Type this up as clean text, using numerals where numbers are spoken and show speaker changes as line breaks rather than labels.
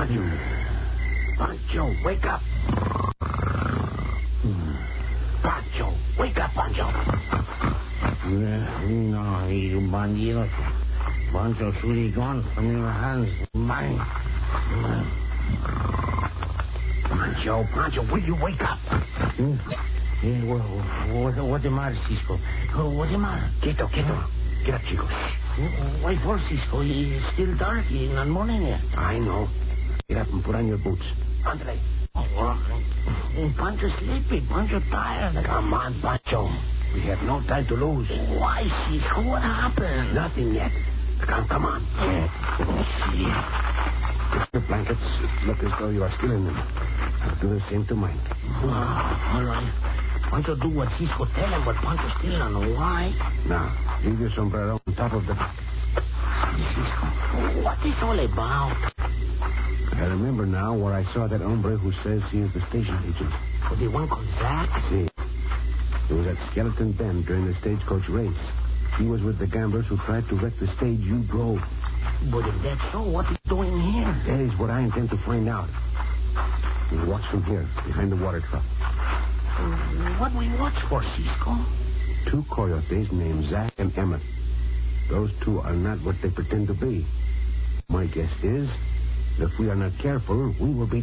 on you. Pancho, wake up. Pancho, wake up, Pancho.
No, you bandidos. Pancho's really gone from your hands. Mine.
Pancho, will you wake up?
What's the matter, Cisco? What's the matter?
Quieto. Get up, chicos.
Why for, Cisco? It's still dark. It's not morning yet.
I know. Get up and put on your boots. Andre.
Pancho's sleepy. Pancho's tired.
Come on, Pancho. We have no time to lose.
Why, Cisco? What happened?
Nothing yet. Come on. Get the blankets. Look as though you are still in them. I'll do the same to mine.
All right. Pancho do what Cisco tell him, but Pancho still don't know why.
Now, leave your sombrero on top of the...
Cisco, what is all about?
I remember now where I saw that hombre who says he is the station agent.
For the one called Zach?
See. It was at Skeleton Bend during the stagecoach race. He was with the gamblers who tried to wreck the stage you drove.
But if that's so, what is he doing here?
That is what I intend to find out. We'll watch from here, behind the water truck.
What we watch for, Cisco?
Two coyotes named Zach and Emmett. Those two are not what they pretend to be. My guess is, if we are not careful, we will be